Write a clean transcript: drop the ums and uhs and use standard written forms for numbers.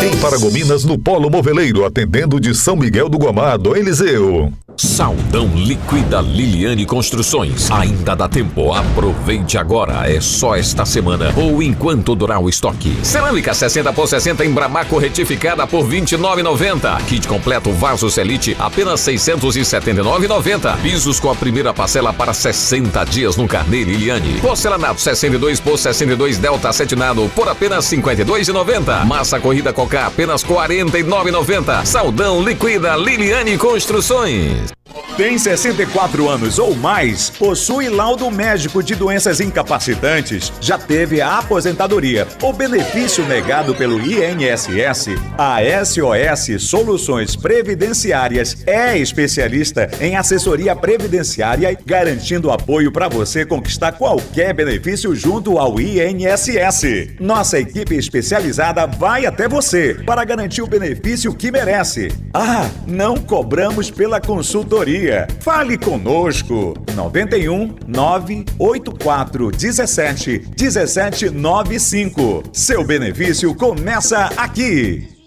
Em Paragominas, no Polo Moveleiro, atendendo de São Miguel do Guamá, Eliseu. Saldão liquida Liliane Construções. Ainda dá tempo. Aproveite agora. É só esta semana ou enquanto durar o estoque. Cerâmica 60 por 60 em Bramaco retificada por R$ 29,90. Kit completo vaso Celite apenas R$ 679,90. Pisos com a primeira parcela para 60 dias no carnê Liliane. Porcelanato 62 por 62 Delta Acetinado por apenas R$ 52,90. Massa corrida Cocá apenas R$ 49,90. Saldão liquida Liliane Construções. Tem 64 anos ou mais, possui laudo médico de doenças incapacitantes, já teve a aposentadoria ou benefício negado pelo INSS, a SOS Soluções Previdenciárias é especialista em assessoria previdenciária, garantindo apoio para você conquistar qualquer benefício junto ao INSS. Nossa equipe especializada vai até você para garantir o benefício que merece. Não cobramos pela consultoria. Fale conosco. 91 984 17 1795. Seu benefício começa aqui.